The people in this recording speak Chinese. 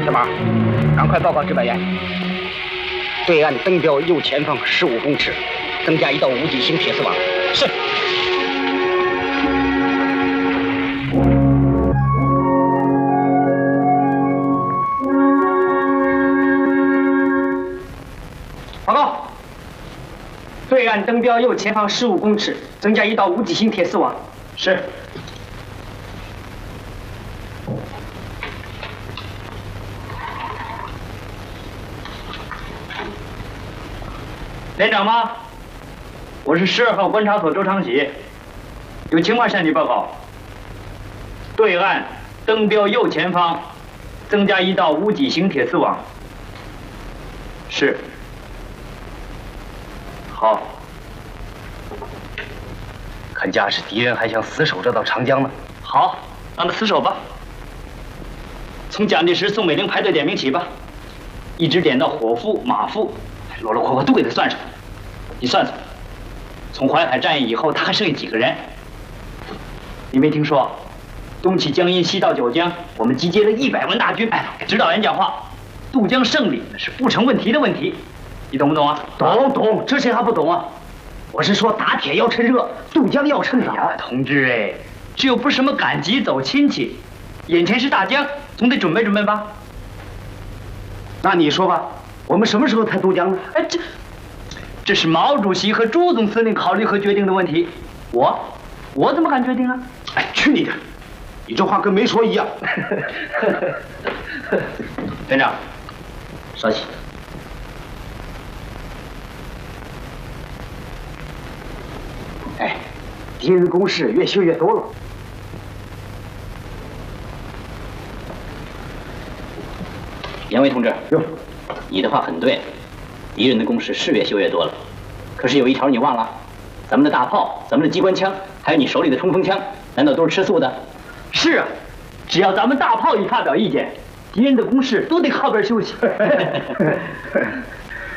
小马，赶快报告值班员，对岸登标右前方15公尺，增加一道无底形铁丝网。是。报告，对岸登标右前方15公尺，增加一道无底形铁丝网。是。连长吗？我是12号观察所周长喜，有情况向你报告。对岸登标右前方增加一道无底形铁丝网。是。好。看架势，敌人还想死守这道长江呢。好，让他死守吧。从蒋介石、宋美龄排队点名起吧，一直点到伙夫、马夫。啰啰嗦嗦都给他算上，你算算，从淮海战役以后，他还剩下几个人？你没听说，东起江阴，西到九江，我们集结了100万大军。哎，指导员讲话，渡江胜利那是不成问题的问题，你懂不懂啊？懂，这谁还不懂啊？我是说打铁要趁热，渡江要趁早。呀，同志哎，这又不是什么赶集走亲戚，眼前是大江，总得准备准备吧？那你说吧。我们什么时候才渡江呢？哎，这是毛主席和朱总司令考虑和决定的问题。我怎么敢决定啊？哎，去你的！你这话跟没说一样。连长，稍息。哎，敌人的工事越修越多了。 杨威同志， 哟。 你的话很对，敌人的工事是越修越多了。可是有一条你忘了，咱们的大炮、咱们的机关枪，还有你手里的冲锋枪，难道都是吃素的？ 是啊，只要咱们大炮一发表意见，敌人的工事都得靠边休息。